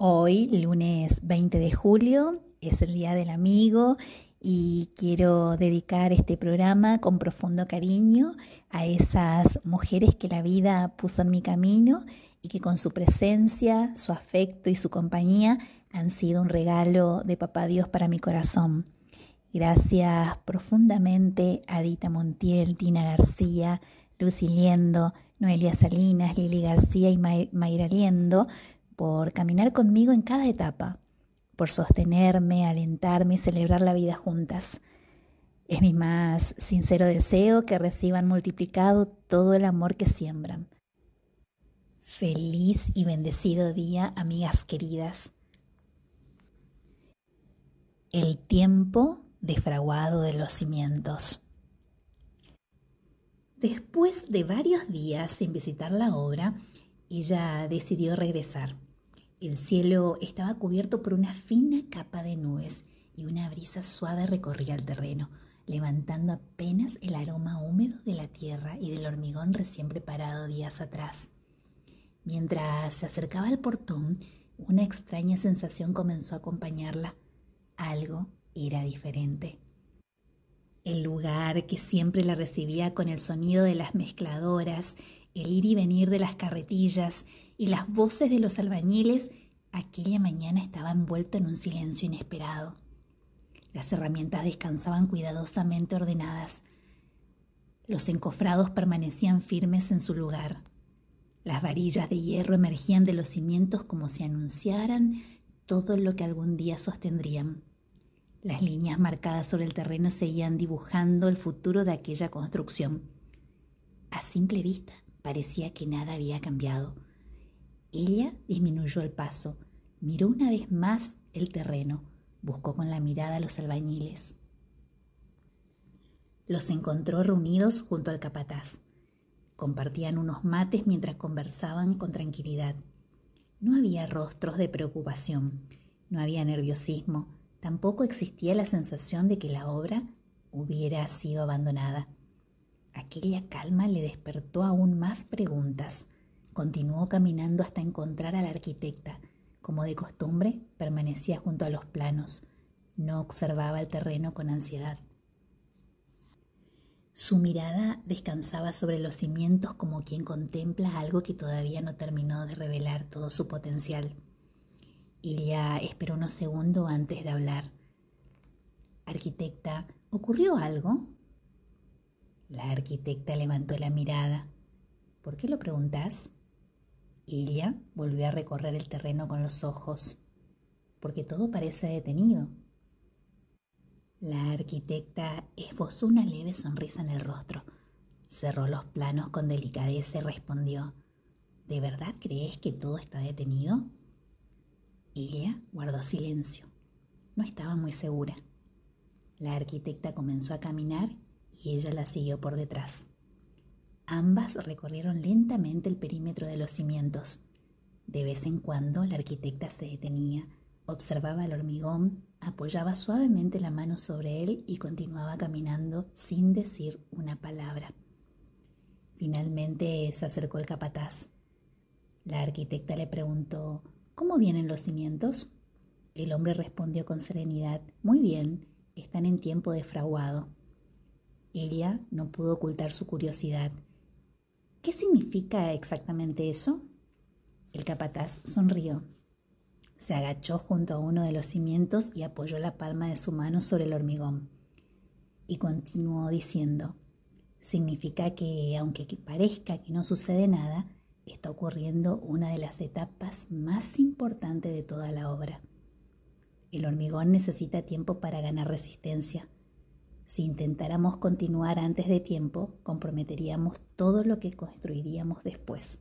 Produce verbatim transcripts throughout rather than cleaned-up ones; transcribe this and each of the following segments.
Hoy, lunes veinte de julio, es el Día del Amigo y quiero dedicar este programa con profundo cariño a esas mujeres que la vida puso en mi camino y que con su presencia, su afecto y su compañía han sido un regalo de Papá Dios para mi corazón. Gracias profundamente a Dita Montiel, Tina García, Lucy Liendo, Noelia Salinas, Lili García y Mayra Liendo por caminar conmigo en cada etapa, por sostenerme, alentarme y celebrar la vida juntas. Es mi más sincero deseo que reciban multiplicado todo el amor que siembran. Feliz y bendecido día, amigas queridas. El tiempo defraguado de los cimientos. Después de varios días sin visitar la obra, ella decidió regresar. El cielo estaba cubierto por una fina capa de nubes y una brisa suave recorría el terreno, levantando apenas el aroma húmedo de la tierra y del hormigón recién preparado días atrás. Mientras se acercaba al portón, una extraña sensación comenzó a acompañarla. Algo era diferente. El lugar que siempre la recibía con el sonido de las mezcladoras, el ir y venir de las carretillas y las voces de los albañiles, aquella mañana estaba envuelto en un silencio inesperado. Las herramientas descansaban cuidadosamente ordenadas. Los encofrados permanecían firmes en su lugar. Las varillas de hierro emergían de los cimientos como si anunciaran todo lo que algún día sostendrían. Las líneas marcadas sobre el terreno seguían dibujando el futuro de aquella construcción. A simple vista parecía que nada había cambiado. Ella disminuyó el paso, miró una vez más el terreno, buscó con la mirada a los albañiles. Los encontró reunidos junto al capataz. Compartían unos mates mientras conversaban con tranquilidad. No había rostros de preocupación, no había nerviosismo, tampoco existía la sensación de que la obra hubiera sido abandonada. Aquella calma le despertó aún más preguntas. Continuó caminando hasta encontrar a la arquitecta. Como de costumbre, permanecía junto a los planos. No observaba el terreno con ansiedad. Su mirada descansaba sobre los cimientos como quien contempla algo que todavía no terminó de revelar todo su potencial. Ella esperó unos segundos antes de hablar. «Arquitecta, ¿ocurrió algo?» La arquitecta levantó la mirada. «¿Por qué lo preguntás?» Ella volvió a recorrer el terreno con los ojos. «Porque todo parece detenido». La arquitecta esbozó una leve sonrisa en el rostro. Cerró los planos con delicadeza y respondió: «¿De verdad crees que todo está detenido?» Ella guardó silencio. No estaba muy segura. La arquitecta comenzó a caminar y ella la siguió por detrás. Ambas recorrieron lentamente el perímetro de los cimientos. De vez en cuando la arquitecta se detenía, observaba el hormigón, apoyaba suavemente la mano sobre él y continuaba caminando sin decir una palabra. Finalmente se acercó el capataz. La arquitecta le preguntó: «¿Cómo vienen los cimientos?» El hombre respondió con serenidad: «Muy bien, están en tiempo de fraguado». Ella no pudo ocultar su curiosidad. «¿Qué significa exactamente eso?» El capataz sonrió. Se agachó junto a uno de los cimientos y apoyó la palma de su mano sobre el hormigón. Y continuó diciendo: «Significa que, aunque parezca que no sucede nada, está ocurriendo una de las etapas más importantes de toda la obra. El hormigón necesita tiempo para ganar resistencia. Si intentáramos continuar antes de tiempo, comprometeríamos todo lo que construiríamos después».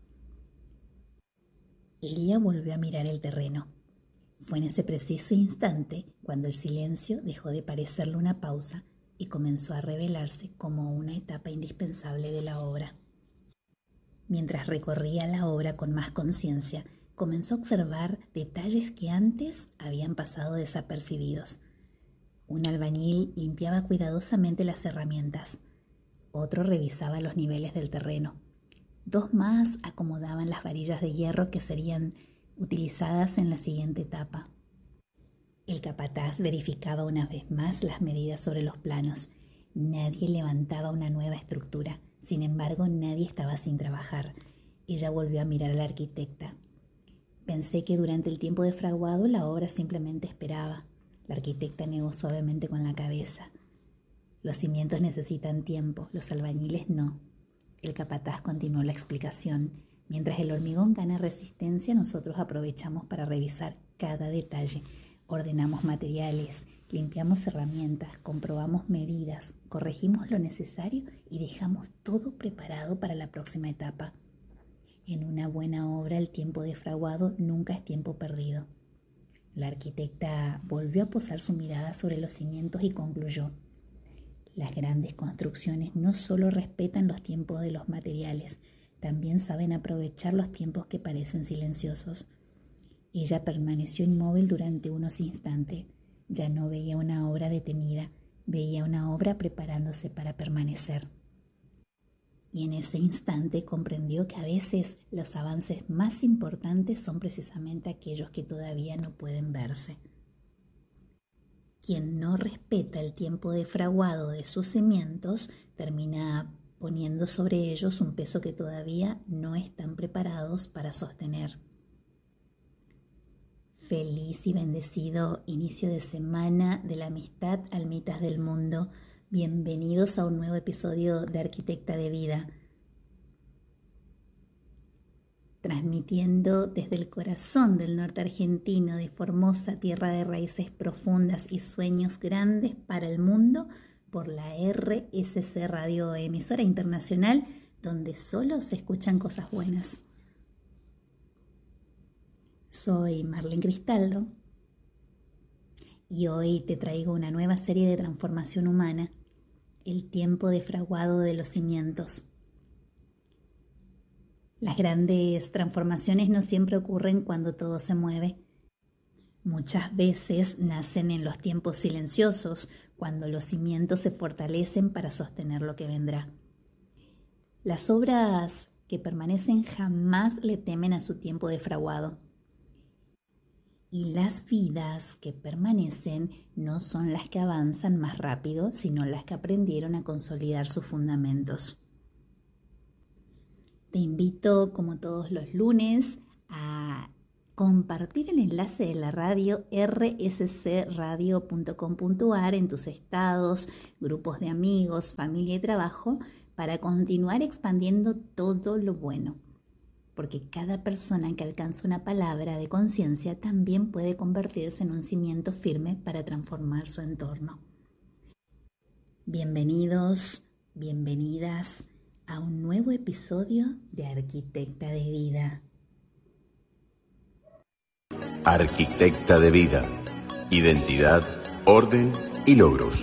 Ella volvió a mirar el terreno. Fue en ese preciso instante cuando el silencio dejó de parecerle una pausa y comenzó a revelarse como una etapa indispensable de la obra. Mientras recorría la obra con más conciencia, comenzó a observar detalles que antes habían pasado desapercibidos. Un albañil limpiaba cuidadosamente las herramientas. Otro revisaba los niveles del terreno. Dos más acomodaban las varillas de hierro que serían utilizadas en la siguiente etapa. El capataz verificaba una vez más las medidas sobre los planos. Nadie levantaba una nueva estructura. Sin embargo, nadie estaba sin trabajar. Ella volvió a mirar a la arquitecta. Pensé que durante el tiempo de fraguado la obra simplemente esperaba. La arquitecta negó suavemente con la cabeza. Los cimientos necesitan tiempo, los albañiles no. El capataz continuó la explicación. Mientras el hormigón gana resistencia, nosotros aprovechamos para revisar cada detalle. Ordenamos materiales, limpiamos herramientas, comprobamos medidas, corregimos lo necesario y dejamos todo preparado para la próxima etapa. En una buena obra, el tiempo de fraguado nunca es tiempo perdido. La arquitecta volvió a posar su mirada sobre los cimientos y concluyó. Las grandes construcciones no solo respetan los tiempos de los materiales, también saben aprovechar los tiempos que parecen silenciosos. Ella permaneció inmóvil durante unos instantes. Ya no veía una obra detenida, veía una obra preparándose para permanecer. Y en ese instante comprendió que a veces los avances más importantes son precisamente aquellos que todavía no pueden verse. Quien no respeta el tiempo de fraguado de sus cimientos termina poniendo sobre ellos un peso que todavía no están preparados para sostener. Feliz y bendecido inicio de semana de la amistad almitas del mundo. Bienvenidos a un nuevo episodio de Arquitecta de Vida. Transmitiendo desde el corazón del norte argentino, de Formosa, tierra de raíces profundas y sueños grandes para el mundo, por la R S C Radio, emisora internacional, donde solo se escuchan cosas buenas. Soy Marlene Cristaldo y hoy te traigo una nueva serie de transformación humana, el tiempo de fraguado de los cimientos. Las grandes transformaciones no siempre ocurren cuando todo se mueve. Muchas veces nacen en los tiempos silenciosos, cuando los cimientos se fortalecen para sostener lo que vendrá. Las obras que permanecen jamás le temen a su tiempo de fraguado. Y las vidas que permanecen no son las que avanzan más rápido, sino las que aprendieron a consolidar sus fundamentos. Te invito, como todos los lunes, a compartir el enlace de la radio r s c radio punto com punto a r en tus estados, grupos de amigos, familia y trabajo, para continuar expandiendo todo lo bueno. Porque cada persona que alcanza una palabra de conciencia también puede convertirse en un cimiento firme para transformar su entorno. Bienvenidos, bienvenidas a un nuevo episodio de Arquitecta de Vida. Arquitecta de Vida. Identidad, orden y logros.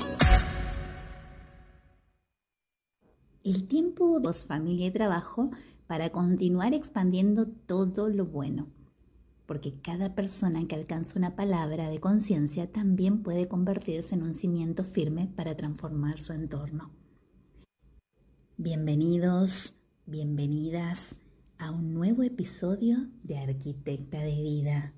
El tiempo de familia y trabajo para continuar expandiendo todo lo bueno. Porque cada persona que alcanza una palabra de conciencia también puede convertirse en un cimiento firme para transformar su entorno. Bienvenidos, bienvenidas a un nuevo episodio de Arquitecta de Vida.